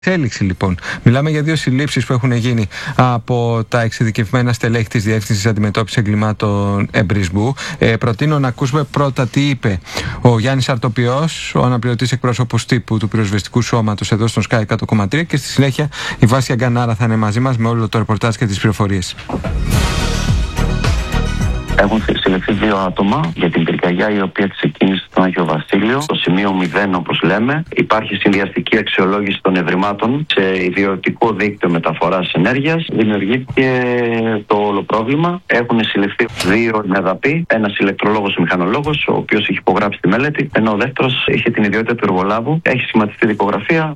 Εξέλιξη λοιπόν. Μιλάμε για 2 συλλήψεις που έχουν γίνει από τα εξειδικευμένα στελέχη της Διεύθυνσης Αντιμετώπισης Εγκλημάτων Εμπρισμού. Προτείνω να ακούσουμε πρώτα τι είπε ο Γιάννης Αρτοπιός, ο αναπληρωτής εκπρόσωπος τύπου του πυροσβεστικού σώματος εδώ στον Sky 100,3, και στη συνέχεια η Βάσια Γκανάρα θα είναι μαζί μας με όλο το ρεπορτάζ και τις πληροφορίες. Έχουν συλληφθεί 2 άτομα για την πυρκαγιά η οποία ξεκίνησε στον Άγιο Βασίλειο. Στο σημείο 0, όπως λέμε, υπάρχει συνδυαστική αξιολόγηση των ευρημάτων σε ιδιωτικό δίκτυο μεταφοράς ενέργειας. Δημιουργήθηκε το όλο πρόβλημα. Έχουν συλληφθεί 2 νεδαποί, ένας ηλεκτρολόγος και μηχανολόγος, ο οποίος έχει υπογράψει τη μελέτη, ενώ ο δεύτερος είχε την ιδιότητα του εργολάβου. Έχει σχηματιστεί δικογραφία.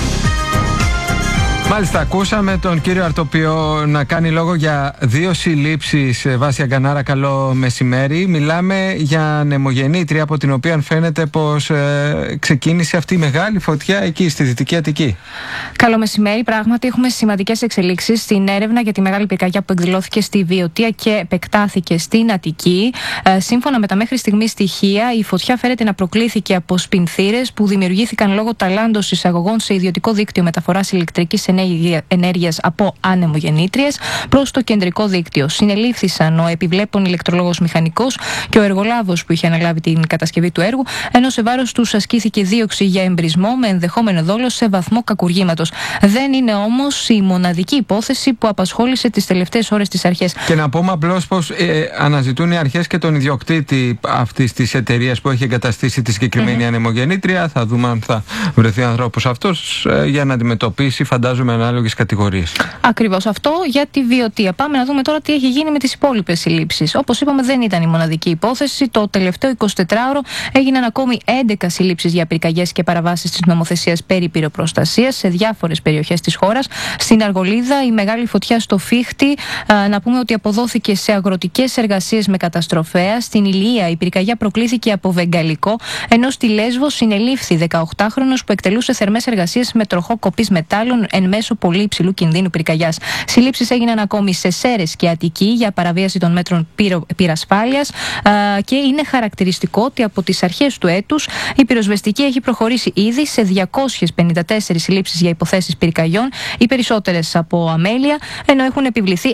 Μάλιστα, ακούσαμε τον κύριο Αρτοπιό να κάνει λόγο για 2 συλλήψεις. Βάσια Γκανάρα, καλό μεσημέρι. Μιλάμε για ανεμογεννήτρια από την οποία φαίνεται πως ξεκίνησε αυτή η μεγάλη φωτιά εκεί στη Δυτική Αττική. Καλό μεσημέρι. Πράγματι, έχουμε σημαντικές εξελίξεις στην έρευνα για τη μεγάλη πυρκαγιά που εκδηλώθηκε στη Βιωτία και επεκτάθηκε στην Αττική. Σύμφωνα με τα μέχρι στιγμής στοιχεία, η φωτιά φέρεται να προκλήθηκε από σπινθήρες που δημιουργήθηκαν λόγω ταλάντος εισαγωγών σε ιδιωτικό δίκτυο μεταφοράς ηλεκτρικής ενέργειας από ανεμογεννήτριες προς το κεντρικό δίκτυο. Συνελήφθησαν ο επιβλέπων ηλεκτρολόγος μηχανικός και ο εργολάβος που είχε αναλάβει την κατασκευή του έργου, ενώ σε βάρος τους ασκήθηκε δίωξη για εμπρισμό με ενδεχόμενο δόλο σε βαθμό κακουργήματος. Δεν είναι όμως η μοναδική υπόθεση που απασχόλησε τις τελευταίες ώρες τις αρχές. Και να πούμε απλώς πως αναζητούν οι αρχές και τον ιδιοκτήτη αυτής της εταιρείας που έχει εγκαταστήσει τη συγκεκριμένη ανεμογεννήτρια. Θα δούμε αν θα βρεθεί άνθρωπος αυτός για να αντιμετωπίσει, φαντάζομαι, ανάλογες κατηγορίες. Ακριβώς αυτό για τη Βιωτία. Πάμε να δούμε τώρα τι έχει γίνει με τις υπόλοιπες συλλήψεις. Όπως είπαμε, δεν ήταν η μοναδική υπόθεση. Το τελευταίο 24ωρο έγιναν ακόμη 11 συλλήψεις για πυρκαγιές και παραβάσεις της νομοθεσίας περί πυροπροστασίας σε διάφορες περιοχές της χώρας. Στην Αργολίδα, η μεγάλη φωτιά στο Φίχτη, να πούμε ότι αποδόθηκε σε αγροτικές εργασίες με καταστροφέα. Στην Ηλία, η πυρκαγιά προκλήθηκε από βεγγαλικό, ενώ στη Λέσβο συνελήφθη 18χρονος που εκτελούσε θερμές εργασίες με τροχό κοπής μετάλλων εν μέσω πολύ υψηλού κινδύνου πυρκαγιάς. Συλλήψεις έγιναν ακόμη σε Σέρρες και Αττική για παραβίαση των μέτρων πυρασφάλειας και είναι χαρακτηριστικό ότι από τις αρχές του έτους η πυροσβεστική έχει προχωρήσει ήδη σε 254 συλλήψεις για υποθέσεις πυρκαγιών, οι περισσότερες από αμέλεια, ενώ έχουν επιβληθεί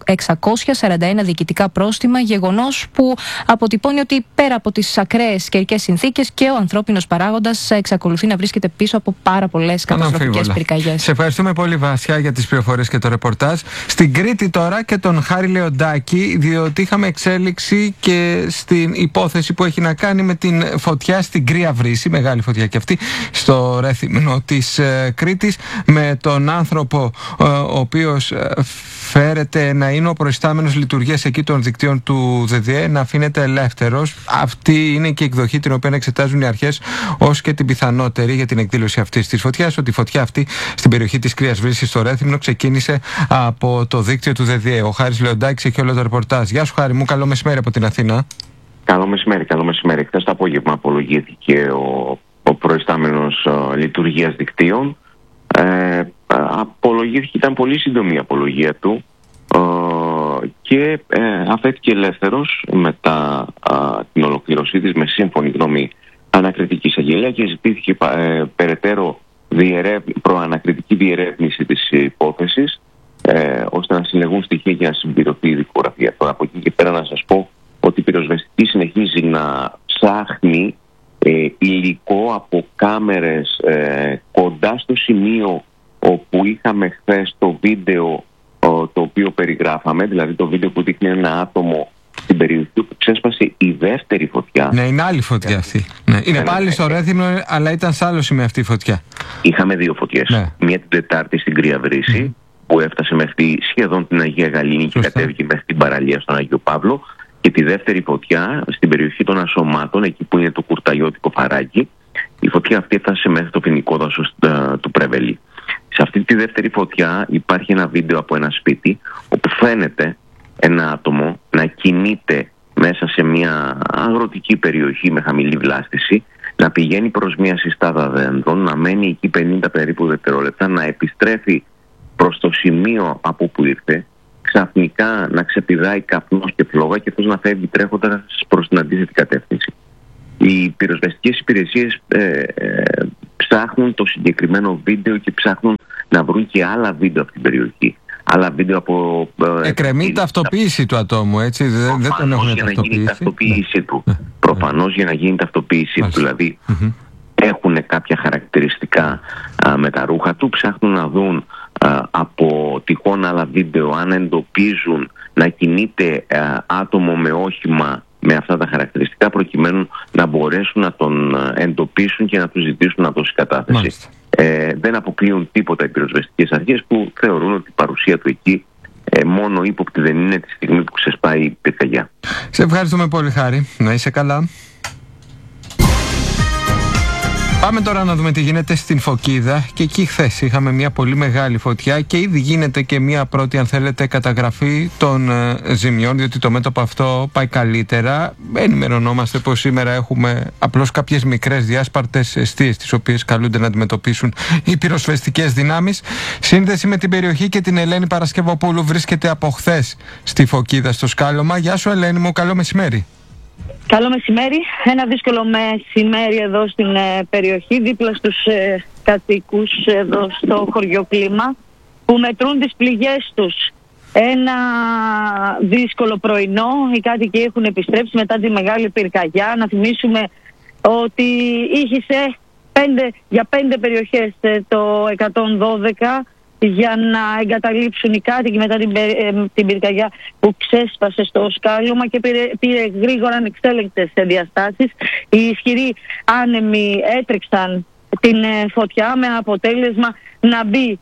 641 διοικητικά πρόστιμα, γεγονός που αποτυπώνει ότι πέρα από τις ακραίες καιρικές συνθήκες και ο ανθρώπινος παράγοντας εξακολουθεί να βρίσκεται πίσω από πάρα πολλές καταστροφικές πυρκαγιές. Σε ευχαριστούμε πολύ, Βάσια, για τις πληροφορίες και το ρεπορτάζ. Στην Κρήτη τώρα και τον Χάρη Λεοντάκη, διότι είχαμε εξέλιξη και στην υπόθεση που έχει να κάνει με την φωτιά στην Κρύα Βρύση, μεγάλη φωτιά και αυτή, στο Ρέθυμνο της Κρήτης, με τον άνθρωπο ο οποίος φέρεται να είναι ο προϊστάμενος λειτουργίας εκεί των δικτύων του ΔΔΕ να αφήνεται ελεύθερος. Αυτή είναι και η εκδοχή την οποία εξετάζουν οι αρχές ως και την πιθανότερη για την εκδήλωση αυτής της φωτιάς, ότι η φωτιά αυτή στην περιοχή της Κρύας Βρύσης στο Ρέθυμνο ξεκίνησε από το δίκτυο του ΔΔΕ. Ο Χάρης Λεοντάκης έχει όλο το ρεπορτάζ. Γεια σου, Χάρη μου, καλό μεσημέρι από την Αθήνα. Καλό μεσημέρι, καλό μεσημέρι. Χθες το απόγευμα απολογήθηκε ο προϊστάμενος λειτουργίας δικτύων. Απολογήθηκε, ήταν πολύ σύντομη η απολογία του και αφέθηκε ελεύθερος μετά την ολοκλήρωσή της με σύμφωνη γνώμη ανακριτική εισαγγελέα και ζητήθηκε περαιτέρω προανακριτική διερεύνηση της υπόθεσης ώστε να συλλεγούν στοιχεία για να συμπληρωθεί η δικογραφία. Τώρα από εκεί και πέρα να σας πω ότι η πυροσβεστική συνεχίζει να ψάχνει υλικό από κάμερες κοντά στο σημείο όπου είχαμε χθες το βίντεο το οποίο περιγράφαμε, δηλαδή το βίντεο που δείχνει ένα άτομο στην περιοχή που ξέσπασε η δεύτερη φωτιά. Ναι, είναι άλλη φωτιά αυτή. Ναι. Είναι πάλι στο Ρέθυμνο, αλλά ήταν σ' άλλο σημείο αυτή η φωτιά. Είχαμε 2 φωτιές. Ναι. Μία την Τετάρτη στην Κρύα Βρύση, που έφτασε μέχρι σχεδόν την Αγία Γαλήνη και κατέβηκε μέχρι την παραλία στον Άγιο Παύλο. Και τη δεύτερη φωτιά στην περιοχή των Ασωμάτων, εκεί που είναι το κουρταλιώτικο φαράκι. Η φωτιά αυτή έφτασε μέχρι το ποινικό δάσος του Πρεβελή. Σε αυτή τη δεύτερη φωτιά υπάρχει ένα βίντεο από ένα σπίτι, όπου φαίνεται ένα άτομο να κινείται μέσα σε μια αγροτική περιοχή με χαμηλή βλάστηση, να πηγαίνει προς μια συστάδα δέντρων, να μένει εκεί 50 περίπου δευτερόλεπτα, να επιστρέφει προς το σημείο από που ήρθε, ξαφνικά να ξεπηδάει καπνός και φλόγα και αυτός να φεύγει τρέχοντας προς την αντίθετη κατεύθυνση. Οι πυροσβεστικές υπηρεσίες ψάχνουν το συγκεκριμένο βίντεο και ψάχνουν να βρουν και άλλα βίντεο από την περιοχή. Άλλα βίντεο από... Εκκρεμεί ταυτοποίηση του ατόμου, έτσι, δεν τον έχουν για να γίνει ταυτοποίηση του. Ναι. Προφανώς για να γίνει ταυτοποίηση του. Δηλαδή έχουν κάποια χαρακτηριστικά με τα ρούχα του, ψάχνουν να δουν από τυχόν άλλα βίντεο αν εντοπίζουν να κινείται άτομο με όχημα με αυτά τα χαρακτηριστικά, προκειμένου να μπορέσουν να τον εντοπίσουν και να του ζητήσουν να δώσει κατάθεση. Δεν αποκλείουν τίποτα οι πυροσβεστικές αρχές, που θεωρούν ότι η παρουσία του εκεί μόνο ύποπτη δεν είναι τη στιγμή που ξεσπάει η πυρκαγιά. Σε ευχαριστούμε πολύ, Χάρη. Να είσαι καλά. Πάμε τώρα να δούμε τι γίνεται στην Φωκίδα. Και εκεί χθες είχαμε μια πολύ μεγάλη φωτιά και ήδη γίνεται και μια πρώτη, αν θέλετε, καταγραφή των ζημιών, διότι το μέτωπο αυτό πάει καλύτερα. Ενημερωνόμαστε πως σήμερα έχουμε απλώς κάποιες μικρές διάσπαρτες εστίες, τις οποίες καλούνται να αντιμετωπίσουν οι πυροσβεστικές δυνάμεις. Σύνδεση με την περιοχή και την Ελένη Παρασκευοπούλου βρίσκεται από χθες στη Φωκίδα, στο σκάλωμα. Γεια σου, Ελένη μου, καλό μεσημέρι. Καλό μεσημέρι. Ένα δύσκολο μεσημέρι εδώ στην περιοχή, δίπλα στους κατοίκους εδώ στο χωριό Κλίμα, που μετρούν τις πληγές τους. Ένα δύσκολο πρωινό, οι κάτοικοι έχουν επιστρέψει μετά τη μεγάλη πυρκαγιά. Να θυμίσουμε ότι ήχησε για 5 περιοχές το 112 για να εγκαταλείψουν οι κάτοικοι μετά την πυρκαγιά που ξέσπασε στο σκάλωμα και πήρε γρήγορα ανεξέλεγκτες διαστάσεις. Οι ισχυροί άνεμοι έτρεξαν την φωτιά με αποτέλεσμα να μπει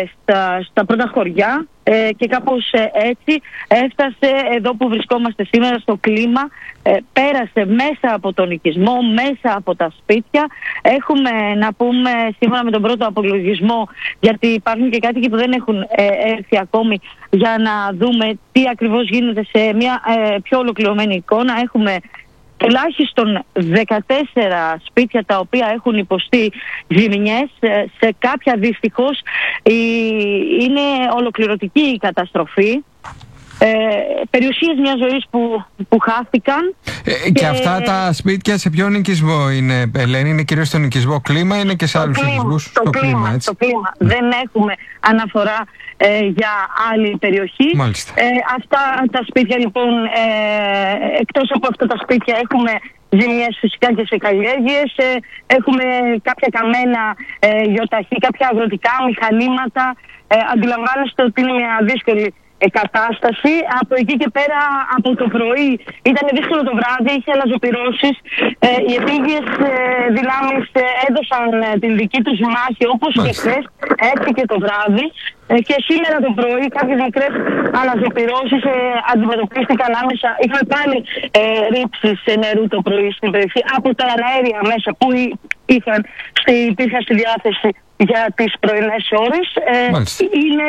στα πρώτα χωριά και κάπως έτσι έφτασε εδώ που βρισκόμαστε σήμερα, στο Κλίμα. Πέρασε μέσα από τον οικισμό, μέσα από τα σπίτια. Έχουμε, να πούμε, σύμφωνα με τον πρώτο απολογισμό, γιατί υπάρχουν και κάτοικοι που δεν έχουν έρθει ακόμη, για να δούμε τι ακριβώς γίνεται σε μια πιο ολοκληρωμένη εικόνα. Έχουμε τουλάχιστον 14 σπίτια τα οποία έχουν υποστεί ζημιές. Σε κάποια δυστυχώς είναι ολοκληρωτική η καταστροφή. Περιουσίες μιας ζωής που χάθηκαν. Και αυτά τα σπίτια σε ποιον οικισμό είναι, Ελένη? Είναι κυρίως στον οικισμό Κλίμα, είναι και σε άλλους οικισμούς? Στο Κλίμα, έτσι. Κλίμα. Δεν έχουμε αναφορά για άλλη περιοχή. Αυτά τα σπίτια λοιπόν, εκτός από αυτά τα σπίτια έχουμε ζημιές φυσικά και σε καλλιέργειες. Έχουμε κάποια καμένα γιοταχή, κάποια αγροτικά μηχανήματα. Αντιλαμβάνεστε ότι είναι μια δύσκολη κατάσταση. Από εκεί και πέρα, από το πρωί ήταν δύσκολο το βράδυ, είχε αναζωπυρώσεις. Οι επίγειες δυνάμεις έδωσαν την δική τους μάχη, όπως και χθες, έτσι και το βράδυ. Και σήμερα το πρωί κάποιες μικρές αναζωπυρώσεις αντιμετωπίστηκαν άμεσα. Είχαμε πάλι ρήψεις νερού το πρωί στην περιοχή από τα αέρια μέσα που υπήρχαν στη διάθεση για τις πρωινές ώρες. Είναι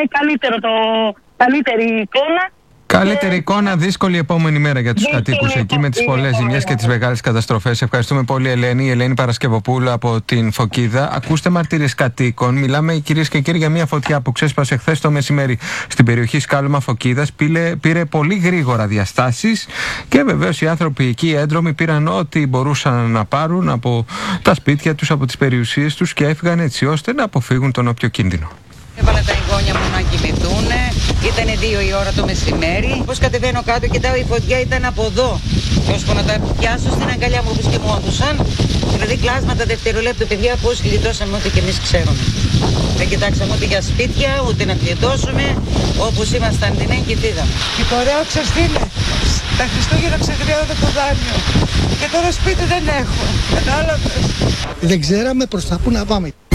καλύτερη εικόνα. Καλύτερη εικόνα, δύσκολη επόμενη μέρα για τους κατοίκους εκεί με τις πολλές ζημιές και τις μεγάλες καταστροφές. Ευχαριστούμε πολύ, Ελένη. Η Ελένη Παρασκευοπούλου από την Φωκίδα. Ακούστε μαρτυρίες κατοίκων. Μιλάμε, κυρίες και κύριοι, για μια φωτιά που ξέσπασε χθες το μεσημέρι στην περιοχή Σκάλωμα Φωκίδας. Πήρε πολύ γρήγορα διαστάσεις και βεβαίως οι άνθρωποι εκεί έντρομοι πήραν ό,τι μπορούσαν να πάρουν από τα σπίτια τους, από τις περιουσίες τους και έφυγαν έτσι ώστε να αποφύγουν τον όποιο κίνδυνο. Έβαλα τα εγγόνια μου να κοιμηθούν. Ήταν 2 η ώρα το μεσημέρι. Πώς κατεβαίνω κάτω, κοιτάω, η φωτιά ήταν από εδώ. Και ώσπου να τα πιάσω στην αγκαλιά μου, όπως κοιμόντουσαν. Δηλαδή, κλάσματα δευτερολέπτου, παιδιά, πώς γλιτώσαμε ό,τι και εμείς ξέρουμε. Δεν κοιτάξαμε ούτε για σπίτια, ούτε να γλιτώσουμε. Όπως ήμασταν την και φύγαμε. Και το ωραίο, ξέρεις τι είναι? Τα Χριστούγεννα ξεγριώνω το δάνειο. Και τώρα σπίτι δεν έχω. Κατάλαβες? Δεν ξέραμε προς τα πού να πάμε.